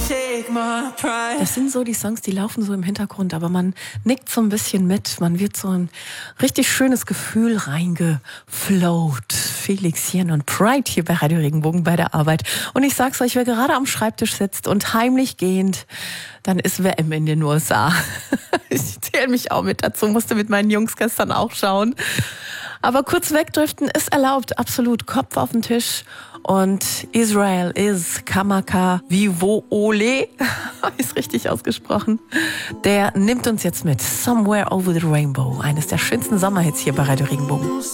Das sind so die Songs, die laufen so im Hintergrund, aber man nickt so ein bisschen mit. Man wird so ein richtig schönes Gefühl reingeflowt. Felix Jen und Pride hier bei Radio Regenbogen bei der Arbeit. Und ich sag's euch, wer gerade am Schreibtisch sitzt und heimlich gähnt, dann ist WM in den USA. Ich zähle mich auch mit dazu, musste mit meinen Jungs gestern auch schauen. Aber kurz wegdriften ist erlaubt, absolut. Kopf auf den Tisch. Und Israel is Kamaka Vivoole, ist richtig ausgesprochen. Der nimmt uns jetzt mit. Somewhere Over the Rainbow, eines der schönsten Sommerhits hier bei Radio Regenbogen.